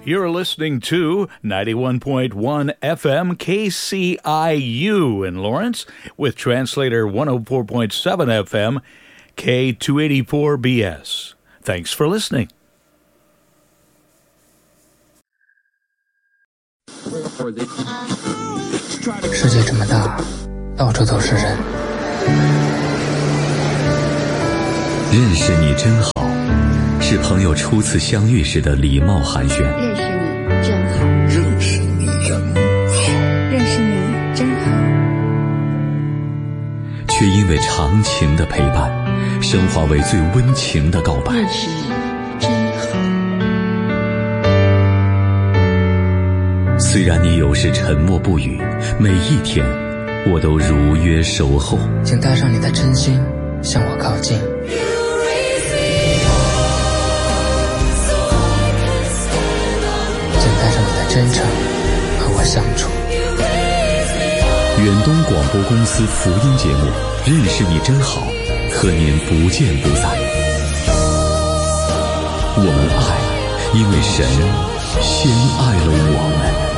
You're listening to 91.1 FM KCIU in Lawrence with translator 104.7 FM K284BS. Thanks for listening. 世界这么大，到处都是人。 认识你真好，是朋友初次相遇时的礼貌寒暄。 认识你真好， 认识你真好， 认识你真好。 却因为长情的陪伴，升华为最温情的告白。 认识你真好。 虽然你有时沉默不语，每一天我都如约守候。 请带上你的真心向我靠近。真诚和我相处。 远东广播公司福音节目《认识你真好》，和您不见不散。我们爱，因为神先爱了我们。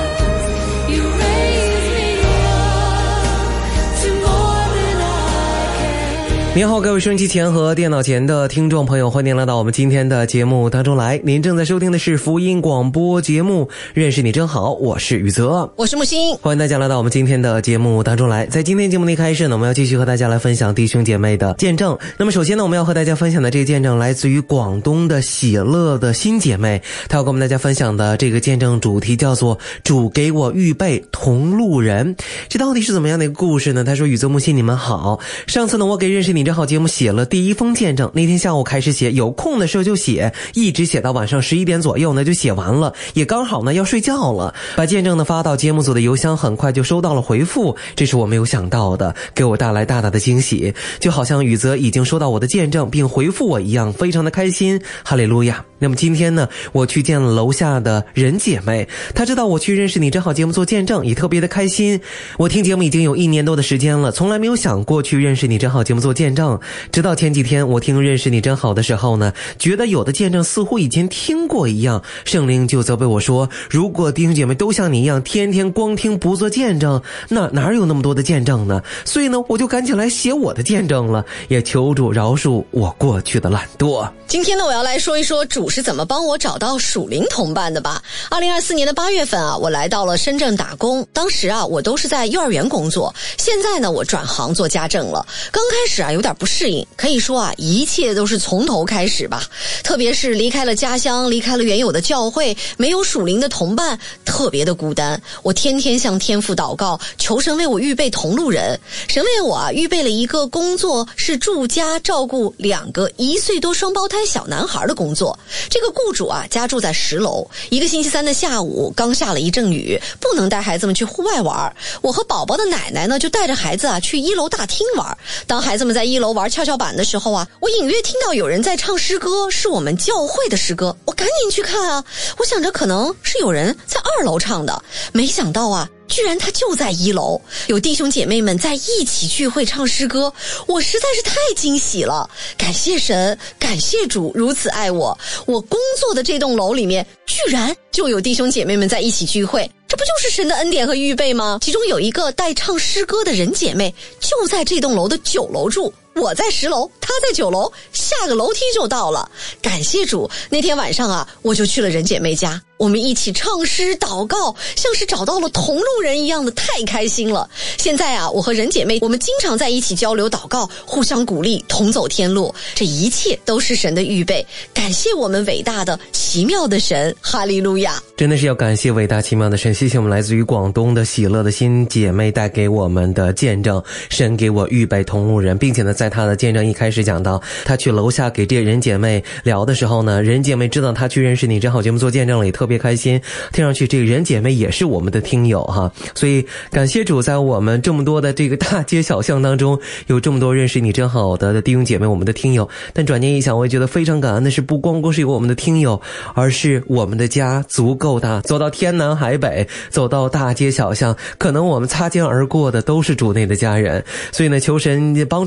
您好，各位收音机前和电脑前的听众朋友，欢迎来到我们今天的节目当中来。您正在收听的是福音广播节目《认识你真好》，我是宇泽， 我是木星， 欢迎大家来到我们今天的节目当中来。在今天节目的一开始呢，我们要继续和大家来分享弟兄姐妹的见证。那么首先呢，我们要和大家分享的这个见证来自于广东的喜乐的新姐妹，她要跟我们大家分享的这个见证主题叫做主给我预备同路人。这到底是怎么样的一个故事呢？她说，宇泽木星你们好，上次呢我给认识你真好节目写了第一封见证，那天下午开始写，有空的时候就写，一直写到晚上11点左右呢就写完了，也刚好呢要睡觉了。把见证呢发到节目组的邮箱，很快就收到了回复，这是我没有想到的，给我带来大大的惊喜，就好像宇泽已经收到我的见证并回复我一样，非常的开心，哈利路亚。那么今天呢，我去见了楼下的人姐妹，她知道我去认识你真好节目做见证，也特别的开心。我听节目已经有1年多的时间了，从来没有想过去认识你真好节目做见证，直到前几天我听认识你真好的时候呢，觉得有的见证似乎以前听过一样，圣灵就责备我说，如果弟兄姐妹都像你一样天天光听不做见证，那哪有那么多的见证呢？所以呢，我就赶紧来写我的见证了，也求主饶恕我过去的懒惰。 今天呢，我要来说一说主是怎么帮我找到属灵同伴的吧。2024年的8月份啊，我来到了深圳打工，当时啊，我都是在幼儿园工作，现在呢，我转行做家政了。刚开始啊，有点不适应，可以说啊，一切都是从头开始吧。特别是离开了家乡，离开了原有的教会，没有属灵的同伴，特别的孤单。我天天向天父祷告，求神为我预备同路人。神为我啊预备了一个工作，是住家照顾2个1岁多双胞胎小男孩的工作。这个雇主啊家住在10楼，一个星期3的下午刚下了一阵雨，不能带孩子们去户外玩，我和宝宝的奶奶呢就带着孩子啊去1楼大厅玩。当孩子们在1楼玩跷跷板的时候啊，我隐约听到有人在唱诗歌，是我们教会的诗歌，我赶紧去看啊，我想着可能是有人在2楼唱的，没想到啊居然他就在1楼，有弟兄姐妹们在一起聚会唱诗歌，我实在是太惊喜了，感谢神，感谢主如此爱我。我工作的这栋楼里面居然就有弟兄姐妹们在一起聚会，这不就是神的恩典和预备吗？其中有一个带唱诗歌的人姐妹就在这栋楼的9楼住，我在10楼，他在9楼，下个楼梯就到了。感谢主，那天晚上啊，我就去了人姐妹家，我们一起唱诗祷告，像是找到了同路人一样的，太开心了。现在啊，我和人姐妹我们经常在一起交流祷告，互相鼓励，同走天路，这一切都是神的预备。感谢我们伟大的奇妙的神，哈利路亚。 真的是要感谢伟大奇妙的神，谢谢我们来自于广东的喜乐的新姐妹带给我们的见证，神给我预备同路人，并且呢在她的见证一开始讲到她去楼下给这人姐妹聊的时候呢，人姐妹知道她去认识你真好节目做见证了，也特别开心，听上去这个人姐妹也是我们的听友哈，所以感谢主，在我们这么多的这个大街小巷当中有这么多认识你真好的弟兄姐妹，我们的听友。但转念一想，我也觉得非常感恩的是，不光光是有我们的听友，而是我们的家足够大，走到天南海北，走到大街小巷，可能我们擦肩而过的都是主内的家人。所以呢，求神帮助我们都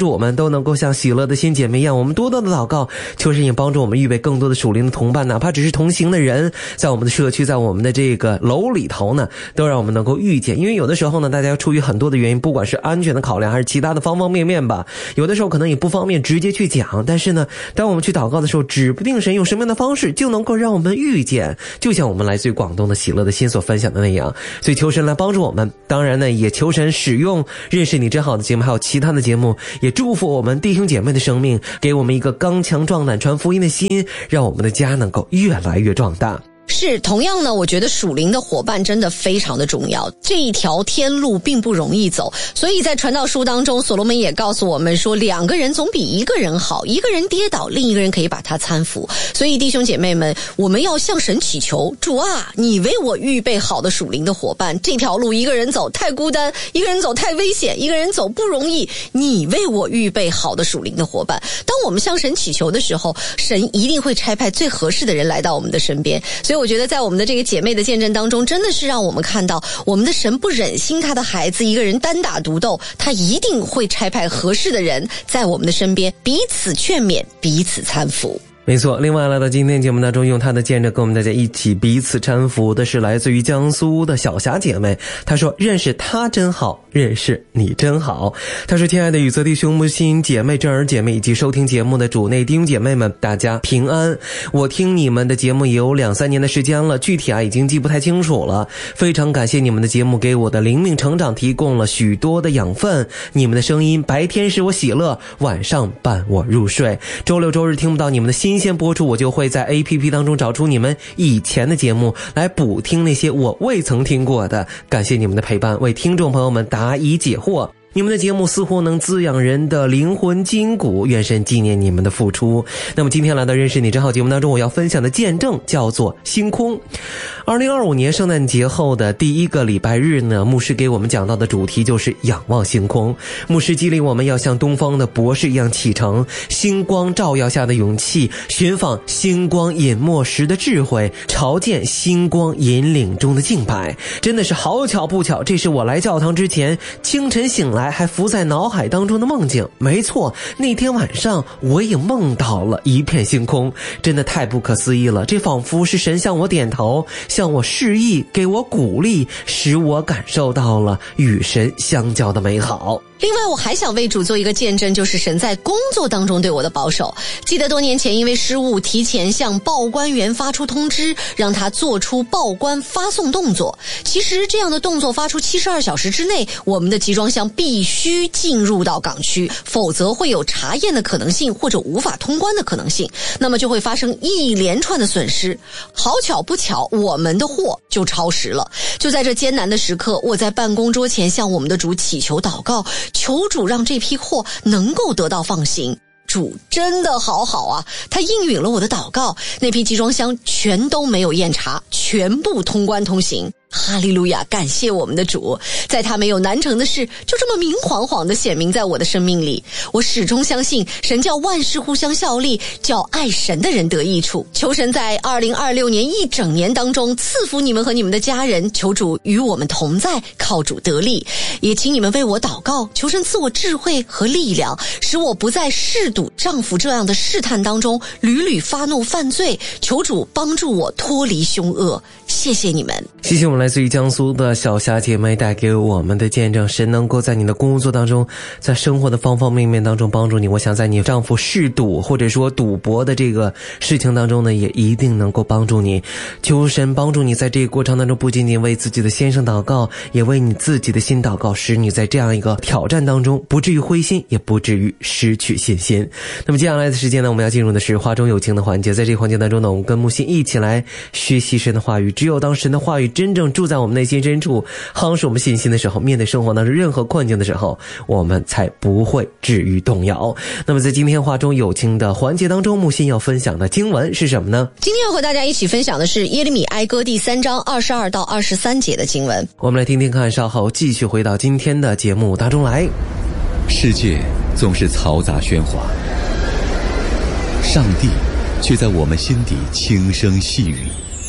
都能够像喜乐的新姐妹一样，我们多多的祷告，求神也帮助我们预备更多的属灵的同伴，哪怕只是同行的人，在我们的社区，在我们的这个楼里头呢，都让我们能够遇见。因为有的时候呢，大家出于很多的原因，不管是安全的考量还是其他的方方面面吧，有的时候可能也不方便直接去讲，但是呢，当我们去祷告的时候，指不定神用什么样的方式就能够让我们遇见，就像我们来自于广东的喜乐的心所分享的那样。所以求神来帮助我们，当然呢，也求神使用认识你真好的节目还有其他的节目，也祝福我们弟兄姐妹的生命，给我们一个刚强壮胆传福音的心，让我们的家能够越来越壮大。 是，同样呢，我觉得属灵的伙伴真的非常的重要，这一条天路并不容易走，所以在传道书当中，所罗门也告诉我们说，2个人总比1个人好，一个人跌倒，另一个人可以把他搀扶。所以弟兄姐妹们，我们要向神祈求，主啊，你为我预备好的属灵的伙伴，这条路一个人走太孤单，一个人走太危险，一个人走不容易，你为我预备好的属灵的伙伴。当我们向神祈求的时候，神一定会差派最合适的人来到我们的身边。所以我觉得在我们的这个姐妹的见证当中，真的是让我们看到我们的神不忍心他的孩子一个人单打独斗，他一定会差派合适的人在我们的身边，彼此劝勉，彼此搀扶。 没错，另外来到今天节目当中，用她的见证跟我们大家一起彼此搀扶的是来自于江苏的小霞姐妹。她说，认识她真好，认识你真好。她说，亲爱的宇泽弟兄母亲姐妹、正儿姐妹以及收听节目的主内弟兄姐妹们，大家平安。我听你们的节目也有2-3年的时间了，具体已经记不太清楚了。非常感谢你们的节目给我的灵命成长提供了许多的养分，你们的声音白天使我喜乐，晚上伴我入睡。周六周日听不到你们的新鲜播出，我就会在 APP 当中找出你们以前的节目来补听那些我未曾听过的。感谢你们的陪伴，为听众朋友们答疑解惑。你们的节目似乎能滋养人的灵魂筋骨，愿神纪念你们的付出。那么今天来到认识你真好节目当中，我要分享的见证叫做星空。2025年圣诞节后的第1个礼拜日呢，牧师给我们讲到的主题就是仰望星空。牧师激励我们要像东方的博士一样启程，星光照耀下的勇气，寻访星光隐没时的智慧，朝见星光引领中的敬拜。真的是好巧不巧，这是我来教堂之前清晨醒来还浮在脑海当中的梦境。没错，那天晚上我也梦到了一片星空，真的太不可思议了。这仿佛是神向我点头，向我示意，给我鼓励，使我感受到了与神相交的美好。 另外我还想为主做一个见证，就是神在工作当中对我的保守。记得多年前因为失误提前向报关员发出通知，让他做出报关发送动作。其实这样的动作发出72小时之内，我们的集装箱必须进入到港区，否则会有查验的可能性或者无法通关的可能性，那么就会发生一连串的损失。好巧不巧，我们的货就超时了。就在这艰难的时刻，我在办公桌前向我们的主祈求祷告，求主让这批货能够得到放行。主真的好好啊，他应允了我的祷告，那批集装箱全都没有验查，全部通关通行。哈利路亚，感谢我们的主，在他没有难成的事，就这么明晃晃地显明在我的生命里。我始终相信神叫万事互相效力，叫爱神的人得益处。求神在2026年一整年当中赐福你们和你们的家人，求主与我们同在，靠主得力。也请你们为我祷告，求神赐我智慧和力量，使我不在嗜赌丈夫这样的试探当中屡屡发怒犯罪。求主帮助我脱离凶恶，谢谢你们。 谢谢我们来自于江苏的小霞姐妹带给我们的见证，神能够在你的工作当中，在生活的方方面面当中帮助你。我想在你丈夫嗜赌或者说赌博的这个事情当中呢，也一定能够帮助你。求神帮助你在这个过程当中，不仅仅为自己的先生祷告，也为你自己的心祷告，使你在这样一个挑战当中不至于灰心，也不至于失去信心。那么接下来的时间呢，我们要进入的是话中有情的环节。在这个环节当中呢，我们跟木心一起来学习神的话语。只有当神的话语真正住在我们内心深处，夯实我们信心的时候，面对生活当中任何困境的时候，我们才不会至于动摇。那么在今天话中有情的环节当中，木心要分享的经文是什么呢？ 今天要和大家一起分享的是耶利米哀歌第3章22到23节的经文。 我们来听听看，稍后继续回到今天的节目当中来。 世界总是嘈杂喧哗，上帝却在我们心底轻声细语。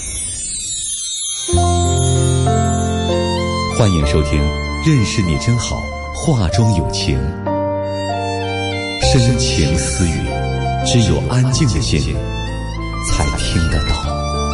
欢迎收听认识你真好，话中有情。 真情私语，只有安静的心才听得到。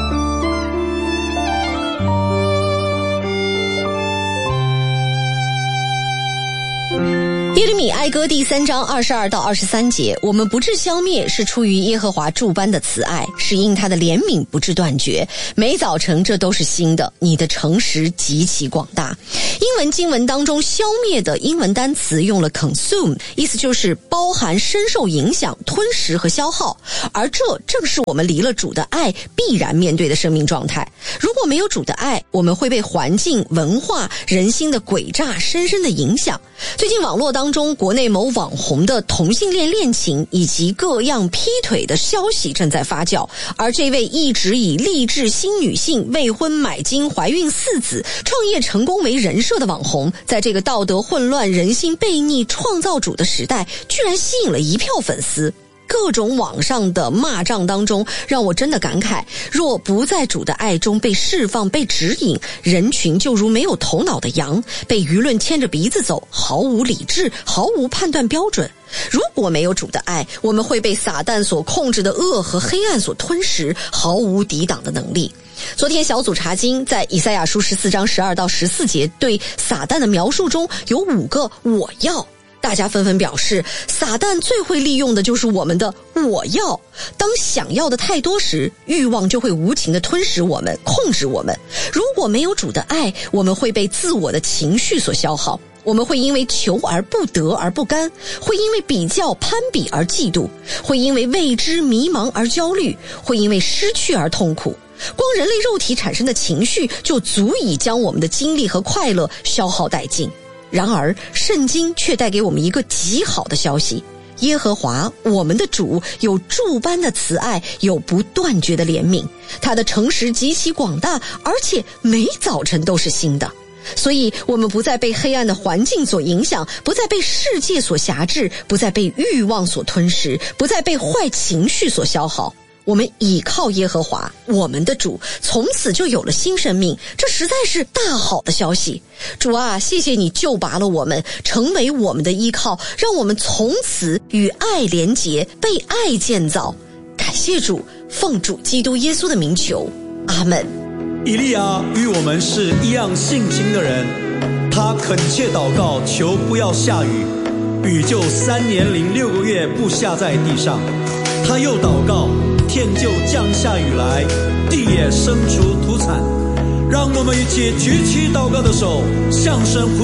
耶利米哀歌第3章22到23节，我们不致消灭，是出于耶和华诸般的慈爱，是因他的怜悯不致断绝。每早晨这都是新的，你的诚实极其广大。英文经文当中消灭的英文单词用了 consume， 意思就是包含深受影响、吞噬和消耗，而这正是我们离了主的爱必然面对的生命状态。如果没有主的爱，我们会被环境、文化、人心的诡诈深深的影响。最近网络当中，国内某网红的同性恋恋情以及各样劈腿的消息正在发酵，而这位一直以励志新女性、未婚买金、怀孕4子、创业成功为人设的网红，在这个道德混乱、人心悖逆、创造主的时代，居然吸引了一票粉丝。各种网上的骂仗当中，让我真的感慨，若不在主的爱中被释放、被指引，人群就如没有头脑的羊，被舆论牵着鼻子走，毫无理智，毫无判断标准。如果没有主的爱，我们会被撒旦所控制的恶和黑暗所吞噬，毫无抵挡的能力。昨天小组查经在以赛亚书14章12到14节对撒旦的描述中有5个我要，大家纷纷表示，撒旦最会利用的就是我们的我要。当想要的太多时，欲望就会无情地吞噬我们，控制我们。如果没有主的爱，我们会被自我的情绪所消耗，我们会因为求而不得而不甘，会因为比较攀比而嫉妒，会因为未知迷茫而焦虑，会因为失去而痛苦。光人类肉体产生的情绪就足以将我们的精力和快乐消耗殆尽。然而圣经却带给我们一个极好的消息，耶和华我们的主有诸般的慈爱，有不断绝的怜悯，他的诚实极其广大，而且每早晨都是新的。所以我们不再被黑暗的环境所影响，不再被世界所辖制，不再被欲望所吞噬，不再被坏情绪所消耗。我们倚靠耶和华我们的主，从此就有了新生命，这实在是大好的消息。主啊，谢谢你救拔了我们，成为我们的依靠，让我们从此与爱连结，被爱建造。感谢主，奉主基督耶稣的名求，阿们。 以利亚与我们是一样性情的人，他恳切祷告，求不要下雨，雨就3年零6个月不下在地上。他又祷告，天就降下雨来，地也生出土产。让我们一起举起祷告的手，向神呼